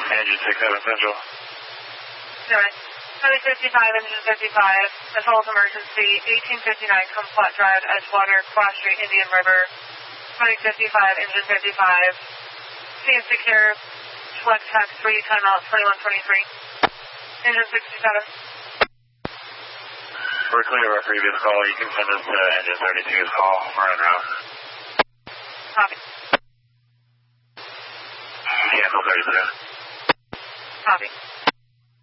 Engine 67 Central. Alright. Highway 55, engine 55, assault emergency, 1859 Kumquat Drive, Edgewater, Cross Street, Indian River. Highway 55, engine 55. See and secure, select tax 3, timeout 2123. Engine 67. We're clear of our previous call. You can send us to engine 32's call. We're en route. Copy. Cancel 32. Copy.